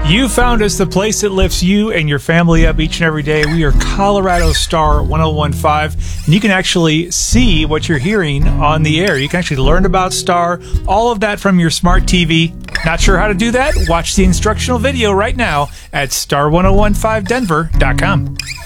You found us, the place that lifts you and your family up each and every day. We are Colorado Star 1015, and you can actually see what you're hearing on the air. You can actually learn about Star, all of that from your smart TV. Not sure how to do that? Watch the instructional video right now at star1015denver.com.